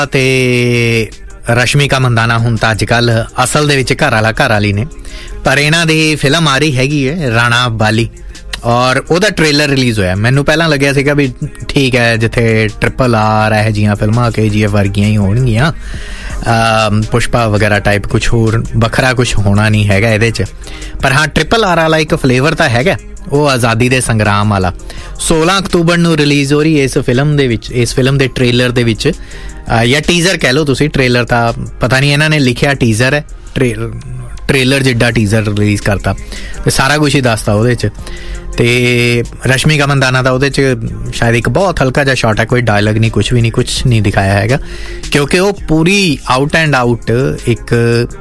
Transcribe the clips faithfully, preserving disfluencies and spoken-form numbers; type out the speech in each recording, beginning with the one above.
ਤੇ ਰਸ਼ਮਿਕਾ ਮੰਦਾਨਾ ਹੁਣ ਤਾਂ ਅੱਜ ਕੱਲ੍ਹ ਅਸਲ ਦੇ ਵਿੱਚ ਘਰ ਵਾਲਾ ਘਰ ਵਾਲੀ ਨੇ, ਪਰ ਇਹਨਾਂ ਦੀ ਫਿਲਮ ਆ ਰਹੀ ਹੈਗੀ ਹੈ ਰਾਣਾ ਬਾਲੀ, ਔਰ ਉਹਦਾ ਟ੍ਰੇਲਰ ਰਿਲੀਜ਼ ਹੋਇਆ। ਮੈਨੂੰ ਪਹਿਲਾਂ ਲੱਗਿਆ ਸੀਗਾ ਵੀ ਠੀਕ ਹੈ, ਜਿੱਥੇ ਟ੍ਰਿਪਲ ਆਰ ਇਹੋ ਜਿਹੀਆਂ ਫਿਲਮਾਂ ਕੇ ਜੀ ਐਫ ਵਰਗੀਆਂ ਹੀ ਹੋਣਗੀਆਂ, ਪੁਸ਼ਪਾ ਵਗੈਰਾ ਟਾਈਪ, ਕੁਛ ਹੋਰ ਵੱਖਰਾ ਕੁਛ ਹੋਣਾ ਨਹੀਂ ਹੈਗਾ ਇਹਦੇ 'ਚ। ਪਰ ਹਾਂ, ਟ੍ਰਿਪਲ ਆਰ ਵਾਲਾ ਇੱਕ ਫਲੇਵਰ ਤਾਂ ਹੈਗਾ, ਉਹ ਆਜ਼ਾਦੀ ਦੇ ਸੰਗਰਾਮ ਵਾਲਾ। ਸੋਲਾਂ ਅਕਤੂਬਰ ਨੂੰ ਰਿਲੀਜ਼ ਹੋ ਰਹੀ ਇਸ ਫਿਲਮ ਦੇ ਵਿੱਚ, ਇਸ ਫਿਲਮ ਦੇ ਟ੍ਰੇਲਰ ਦੇ ਵਿੱਚ, ਜਾਂ ਟੀਜ਼ਰ ਕਹਿ ਲਓ ਤੁਸੀਂ, ਟ੍ਰੇਲਰ ਤਾਂ ਪਤਾ ਨਹੀਂ ਇਹਨਾਂ ਨੇ ਲਿਖਿਆ ਟੀਜ਼ਰ ਹੈ, ਟ੍ਰੇਲਰ ਟ੍ਰੇਲਰ ਜਿੱਡਾ ਟੀਜ਼ਰ ਰਿਲੀਜ਼ ਕਰਤਾ ਤੇ ਸਾਰਾ ਕੁਛ ਹੀ ਦੱਸਤਾ ਉਹਦੇ 'ਚ। ਤੇ ਰਸ਼ਮਿਕਾ ਮੰਦਾਨਾ ਦਾ ਉਹਦੇ 'ਚ ਸ਼ਾਇਦ ਇੱਕ ਬਹੁਤ ਹਲਕਾ ਜਿਹਾ ਸ਼ਾਟ ਹੈ, ਕੋਈ ਡਾਇਲੌਗ ਨਹੀਂ, ਕੁਛ ਵੀ ਨਹੀਂ, ਕੁਛ ਨਹੀਂ ਦਿਖਾਇਆ ਹੈਗਾ, ਕਿਉਂਕਿ ਉਹ ਪੂਰੀ ਆਊਟ ਐਂਡ ਆਊਟ ਇੱਕ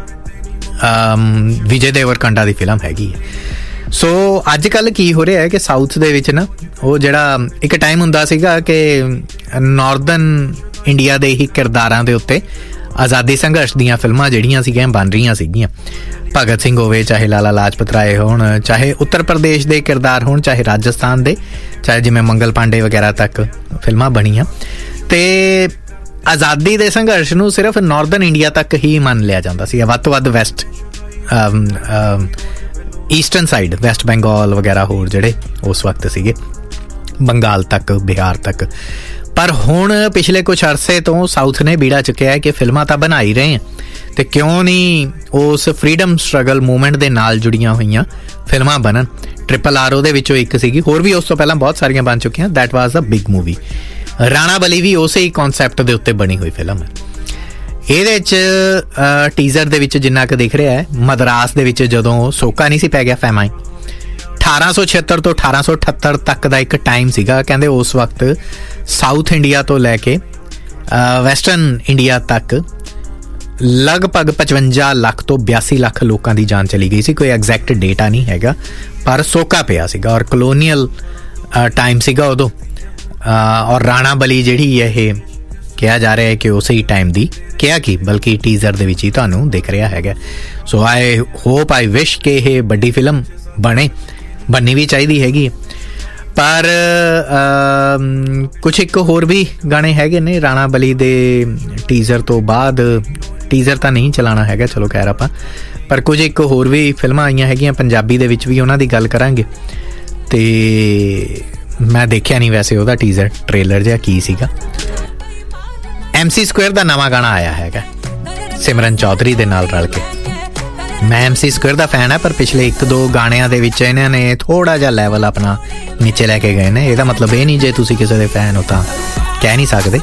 ਵਿਜੇ ਦੇਵਰਕੰਡਾ ਦੀ ਫਿਲਮ ਹੈਗੀ ਹੈ। ਸੋ ਅੱਜ ਕੱਲ੍ਹ ਕੀ ਹੋ ਰਿਹਾ ਹੈ ਕਿ ਸਾਊਥ ਦੇ ਵਿੱਚ ਨਾ, ਉਹ ਜਿਹੜਾ ਇੱਕ ਟਾਈਮ ਹੁੰਦਾ ਸੀਗਾ ਕਿ ਨਾਰਦਰਨ ਇੰਡੀਆ ਦੇ ਹੀ ਕਿਰਦਾਰਾਂ ਦੇ ਉੱਤੇ ਆਜ਼ਾਦੀ ਸੰਘਰਸ਼ ਦੀਆਂ ਫਿਲਮਾਂ ਜਿਹੜੀਆਂ ਸੀਗੀਆਂ ਬਣ ਰਹੀਆਂ ਸੀਗੀਆਂ, ਭਗਤ ਸਿੰਘ ਹੋਵੇ, ਚਾਹੇ ਲਾਲਾ ਲਾਜਪਤ ਰਾਏ ਹੋਣ, ਚਾਹੇ ਉੱਤਰ ਪ੍ਰਦੇਸ਼ ਦੇ ਕਿਰਦਾਰ ਹੋਣ, ਚਾਹੇ ਰਾਜਸਥਾਨ ਦੇ, ਚਾਹੇ ਜਿਵੇਂ ਮੰਗਲ ਪਾਂਡੇ ਵਗੈਰਾ ਤੱਕ ਫਿਲਮਾਂ ਬਣੀਆਂ। ਤੇ ਆਜ਼ਾਦੀ ਦੇ ਸੰਘਰਸ਼ ਨੂੰ ਸਿਰਫ ਨਾਰਦਰਨ ਇੰਡੀਆ ਤੱਕ ਹੀ ਮੰਨ ਲਿਆ ਜਾਂਦਾ ਸੀ, ਵੱਧ ਤੋਂ ਵੱਧ West eastern side, West Bengal ਵਗੈਰਾ ਹੋਰ ਜਿਹੜੇ ਉਸ ਵਕਤ ਸੀਗੇ, ਬੰਗਾਲ ਤੱਕ, ਬਿਹਾਰ ਤੱਕ। ਪਰ ਹੁਣ ਪਿਛਲੇ ਕੁਛ ਅਰਸੇ ਤੋਂ ਸਾਊਥ ਨੇ ਬੀੜਾ ਚੁੱਕਿਆ ਹੈ ਕਿ ਫਿਲਮਾਂ ਤਾਂ ਬਣਾ ਹੀ ਰਹੇ ਆ, ਤੇ ਕਿਉਂ ਨਹੀਂ ਉਸ ਫਰੀਡਮ ਸਟਰਗਲ ਮੂਵਮੈਂਟ ਦੇ ਨਾਲ ਜੁੜੀਆਂ ਹੋਈਆਂ ਫਿਲਮਾਂ ਬਣਨ। ਟ੍ਰਿਪਲ ਆਰ ਉਹਦੇ ਵਿੱਚੋਂ ਇੱਕ ਸੀਗੀ, ਹੋਰ ਵੀ ਉਸ ਤੋਂ ਪਹਿਲਾਂ ਬਹੁਤ ਸਾਰੀਆਂ ਬਣ ਚੁੱਕੀਆਂ। That was a big movie. Rana ਬਲੀ ਵੀ ਉਸੇ ਹੀ ਕੌਨਸੈਪਟ ਦੇ ਉੱਤੇ ਬਣੀ ਹੋਈ ਫਿਲਮ ਹੈ। ਇਹਦੇ 'ਚ ਟੀਜ਼ਰ ਦੇ ਵਿੱਚ ਜਿੰਨਾ ਕੁ ਦਿਖ ਰਿਹਾ ਹੈ, ਮਦਰਾਸ ਦੇ ਵਿੱਚ ਜਦੋਂ ਸੋਕਾ ਨਹੀਂ ਸੀ ਪੈ ਗਿਆ ਫੈਮਾਈ, ਅਠਾਰਾਂ ਸੌ ਛਿਹੱਤਰ ਤੋਂ ਅਠਾਰਾਂ ਸੌ ਅਠੱਤਰ ਤੱਕ ਦਾ ਇੱਕ ਟਾਈਮ ਸੀਗਾ। ਕਹਿੰਦੇ ਉਸ ਵਕਤ ਸਾਊਥ ਇੰਡੀਆ ਤੋਂ ਲੈ ਕੇ ਵੈਸਟਰਨ ਇੰਡੀਆ ਤੱਕ ਲਗਭਗ ਪਚਵੰਜਾ ਲੱਖ ਤੋਂ ਬਿਆਸੀ ਲੱਖ ਲੋਕਾਂ ਦੀ ਜਾਨ ਚਲੀ ਗਈ ਸੀ। ਕੋਈ ਐਗਜ਼ੈਕਟ ਡੇਟਾ ਨਹੀਂ ਹੈਗਾ, ਪਰ ਸੋਕਾ ਪਿਆ ਸੀਗਾ, ਔਰ ਕਲੋਨੀਅਲ ਟਾਈਮ ਸੀਗਾ ਉਦੋਂ। ਔਰ ਰਾਣਾ ਬਲੀ ਜਿਹੜੀ ਹੈ ਇਹ ਕਿਹਾ ਜਾ ਰਿਹਾ ਹੈ ਕਿ ਉਸੇ ਹੀ ਟਾਈਮ ਦੀ, ਕਿਹਾ ਕੀ ਬਲਕਿ ਟੀਜ਼ਰ ਦੇ ਵਿੱਚ ਹੀ ਤੁਹਾਨੂੰ ਦਿਖ ਰਿਹਾ ਹੈਗਾ। ਸੋ ਆਈ ਹੋਪ, ਆਈ ਵਿਸ਼ ਕਿ ਇਹ ਵੱਡੀ ਫਿਲਮ ਬਣੇ, ਬਣਨੀ ਵੀ ਚਾਹੀਦੀ ਹੈਗੀ। ਪਰ ਕੁਛ ਇੱਕ ਹੋਰ ਵੀ ਗਾਣੇ ਹੈਗੇ ਨੇ ਰਾਣਾ ਬਲੀ ਦੇ ਟੀਜ਼ਰ ਤੋਂ ਬਾਅਦ। ਟੀਜ਼ਰ ਤਾਂ ਨਹੀਂ ਚਲਾਉਣਾ ਹੈਗਾ, ਚਲੋ ਖੈਰ ਆਪਾਂ, ਪਰ ਕੁਝ ਇੱਕ ਹੋਰ ਵੀ ਫਿਲਮਾਂ ਆਈਆਂ ਹੈਗੀਆਂ ਪੰਜਾਬੀ ਦੇ ਵਿੱਚ ਵੀ, ਉਹਨਾਂ ਦੀ ਗੱਲ ਕਰਾਂਗੇ। ਤੇ ਮੈਂ ਦੇਖਿਆ ਨਹੀਂ ਵੈਸੇ ਉਹਦਾ ਟੀਜ਼ਰ, ਟ੍ਰੇਲਰ ਜਿਹਾ ਕੀ ਸੀਗਾ। ਐਮ ਸੀ ਸਕੁਏਅਰ ਦਾ ਨਵਾਂ ਗਾਣਾ ਆਇਆ ਹੈਗਾ ਸਿਮਰਨ ਚੌਧਰੀ ਦੇ ਨਾਲ ਰਲ ਕੇ। ਮੈਂ ਐਮ ਸੀ ਸਕੁਏਅਰ ਦਾ ਫੈਨ ਹੈ, ਪਰ ਪਿਛਲੇ ਇੱਕ ਦੋ ਗਾਣਿਆਂ ਦੇ ਵਿੱਚ ਇਹਨਾਂ ਨੇ ਥੋੜਾ ਜਿਹਾ ਲੈਵਲ ਆਪਣਾ ਨੀਚੇ ਲੈ ਕੇ ਗਏ ਨੇ। ਇਹਦਾ ਮਤਲਬ ਇਹ ਨਹੀਂ ਜੇ ਤੁਸੀਂ ਕਿਸੇ ਦੇ ਫੈਨ ਹੋ ਤਾਂ ਕਹਿ ਨਹੀਂ ਸਕਦੇ।